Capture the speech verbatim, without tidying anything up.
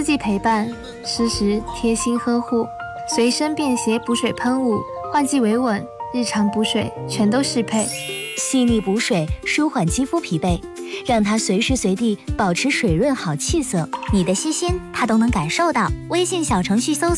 季陪伴，湿时贴心呵护，随身便携补水喷雾，换季维稳，日常补水全都适配。 细腻补水，舒缓肌肤疲惫，让它随时随地保持水润好气色。 你的细心，他都能感受到。微信小程序搜索